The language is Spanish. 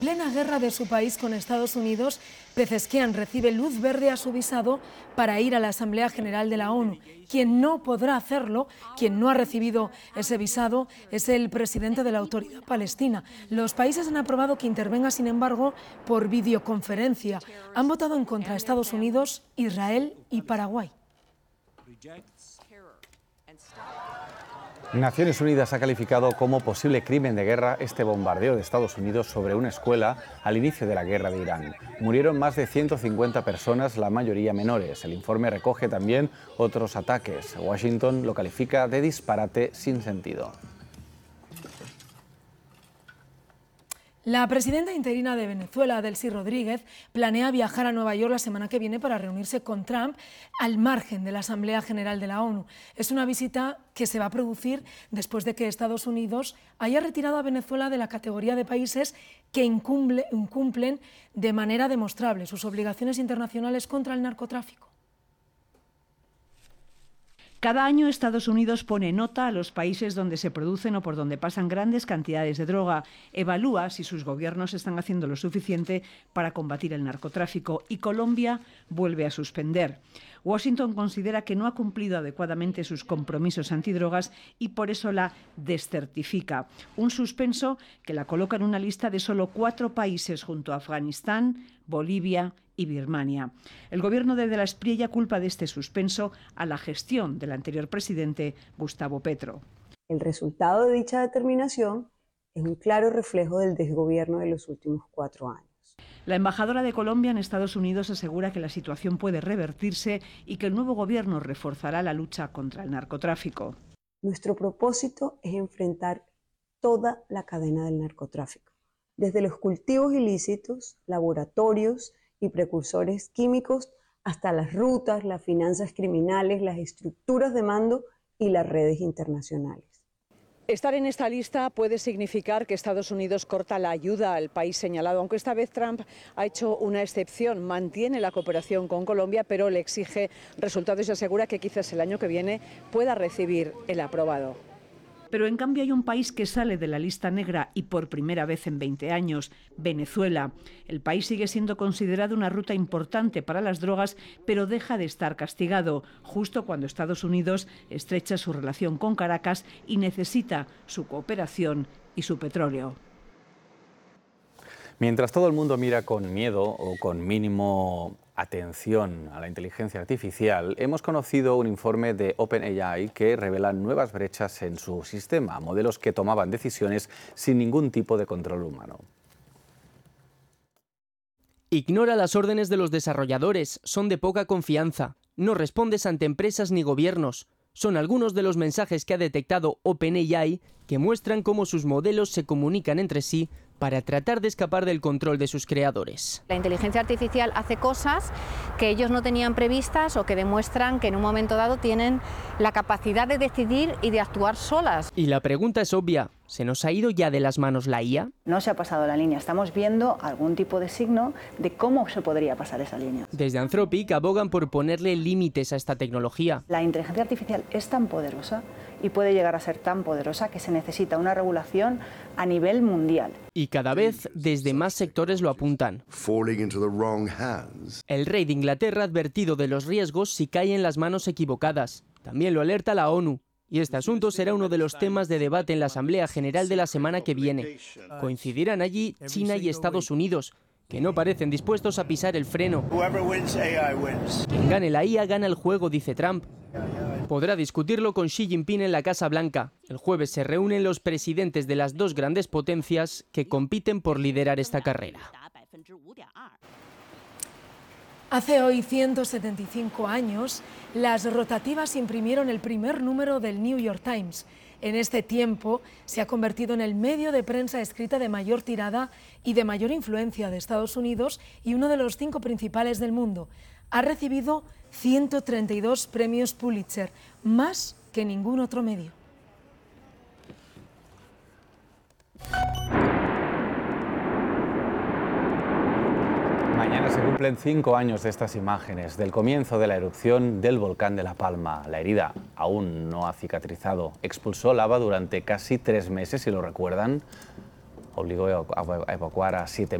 En plena guerra de su país con Estados Unidos, Pezeshkian recibe luz verde a su visado para ir a la Asamblea General de la ONU. Quien no podrá hacerlo, quien no ha recibido ese visado, es el presidente de la Autoridad Palestina. Los países han aprobado que intervenga, sin embargo, por videoconferencia. Han votado en contra Estados Unidos, Israel y Paraguay. Naciones Unidas ha calificado como posible crimen de guerra este bombardeo de Estados Unidos sobre una escuela al inicio de la guerra de Irán. Murieron más de 150 personas, la mayoría menores. El informe recoge también otros ataques. Washington lo califica de disparate sin sentido. La presidenta interina de Venezuela, Delcy Rodríguez, planea viajar a Nueva York la semana que viene para reunirse con Trump al margen de la Asamblea General de la ONU. Es una visita que se va a producir después de que Estados Unidos haya retirado a Venezuela de la categoría de países que incumplen de manera demostrable sus obligaciones internacionales contra el narcotráfico. Cada año Estados Unidos pone nota a los países donde se producen o por donde pasan grandes cantidades de droga, evalúa si sus gobiernos están haciendo lo suficiente para combatir el narcotráfico y Colombia vuelve a suspender. Washington considera que no ha cumplido adecuadamente sus compromisos antidrogas y por eso la descertifica. Un suspenso que la coloca en una lista de solo 4 países junto a Afganistán, Bolivia y Birmania. El gobierno de la Espriella culpa de este suspenso a la gestión del anterior presidente Gustavo Petro. El resultado de dicha determinación es un claro reflejo del desgobierno de los últimos 4 años. La embajadora de Colombia en Estados Unidos asegura que la situación puede revertirse y que el nuevo gobierno reforzará la lucha contra el narcotráfico. Nuestro propósito es enfrentar toda la cadena del narcotráfico, desde los cultivos ilícitos, laboratorios y precursores químicos hasta las rutas, las finanzas criminales, las estructuras de mando y las redes internacionales. Estar en esta lista puede significar que Estados Unidos corta la ayuda al país señalado, aunque esta vez Trump ha hecho una excepción, mantiene la cooperación con Colombia, pero le exige resultados y asegura que quizás el año que viene pueda recibir el aprobado. Pero en cambio hay un país que sale de la lista negra y por primera vez en 20 años, Venezuela. El país sigue siendo considerado una ruta importante para las drogas, pero deja de estar castigado, justo cuando Estados Unidos estrecha su relación con Caracas y necesita su cooperación y su petróleo. Mientras todo el mundo mira con miedo o con mínimo atención a la inteligencia artificial, hemos conocido un informe de OpenAI que revela nuevas brechas en su sistema, modelos que tomaban decisiones sin ningún tipo de control humano. Ignora las órdenes de los desarrolladores, son de poca confianza, no respondes ante empresas ni gobiernos. Son algunos de los mensajes que ha detectado OpenAI que muestran cómo sus modelos se comunican entre sí para tratar de escapar del control de sus creadores. La inteligencia artificial hace cosas que ellos no tenían previstas o que demuestran que en un momento dado tienen la capacidad de decidir y de actuar solas. Y la pregunta es obvia, ¿se nos ha ido ya de las manos la IA? No se ha pasado la línea, estamos viendo algún tipo de signo de cómo se podría pasar esa línea. Desde Anthropic abogan por ponerle límites a esta tecnología. La inteligencia artificial es tan poderosa y puede llegar a ser tan poderosa que se necesita una regulación a nivel mundial. Y cada vez desde más sectores lo apuntan. El rey de Inglaterra ha advertido de los riesgos si cae en las manos equivocadas. También lo alerta la ONU. Y este asunto será uno de los temas de debate en la Asamblea General de la semana que viene. Coincidirán allí China y Estados Unidos, que no parecen dispuestos a pisar el freno. Quien gane la IA gana el juego, dice Trump. Podrá discutirlo con Xi Jinping en la Casa Blanca. El jueves se reúnen los presidentes de las dos grandes potencias que compiten por liderar esta carrera. Hace hoy 175 años, las rotativas imprimieron el primer número del New York Times. En este tiempo se ha convertido en el medio de prensa escrita de mayor tirada y de mayor influencia de Estados Unidos y uno de los 5 principales del mundo. Ha recibido 132 premios Pulitzer, más que ningún otro medio. Mañana se cumplen 5 años de estas imágenes, del comienzo de la erupción del volcán de La Palma. La herida aún no ha cicatrizado. Expulsó lava durante casi 3 meses, si lo recuerdan. obligó a evacuar a 7